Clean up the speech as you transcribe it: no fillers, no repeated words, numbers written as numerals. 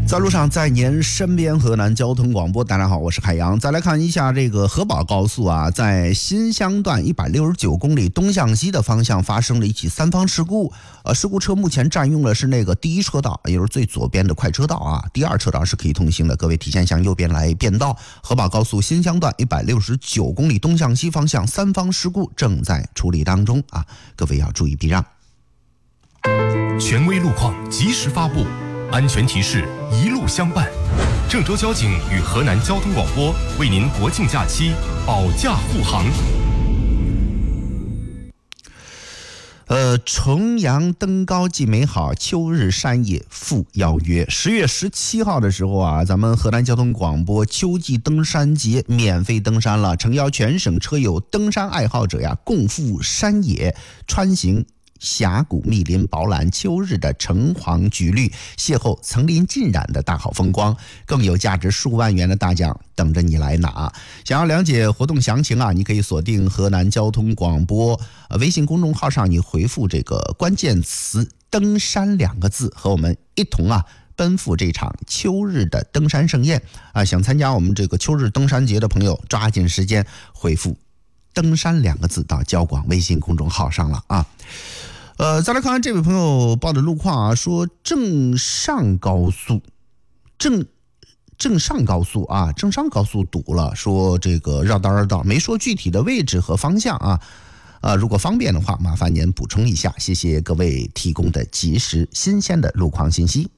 在路上，在您身边，河南交通广播，大家好，我是海洋。再来看一下这个河宝高速啊，在新乡段169公里东向西的方向发生了一起三方事故。事故车目前占用的是那个第一车道，也就是最左边的快车道啊，第二车道是可以通行的，各位提前向右边来变道。河宝高速新乡段169公里东向西方向三方事故正在处理当中啊，各位要注意避让。 权威路况及时发布，安全提示一路相伴。郑州交警与河南交通广播为您国庆假期保驾护航。重阳登高既美好，秋日山野复邀约。10月17号的时候啊，咱们河南交通广播秋季登山节免费登山了，诚邀全省车友、登山爱好者呀，共赴山野，穿行峡谷密林，饱览秋日的橙黄橘绿，邂逅层林尽染的大好风光，更有价值数万元的大奖等着你来拿。想要了解活动详情啊，你可以锁定河南交通广播微信公众号上，你回复这个关键词登山2个字，和我们一同奔赴这场秋日的登山盛宴啊！想参加我们这个秋日登山节的朋友，抓紧时间回复登山2个字到交广微信公众号上了啊。再来看看这位朋友报的路况啊，说正上高速堵了，说这个绕道，没说具体的位置和方向啊。如果方便的话，麻烦您补充一下，谢谢各位提供的及时新鲜的路况信息。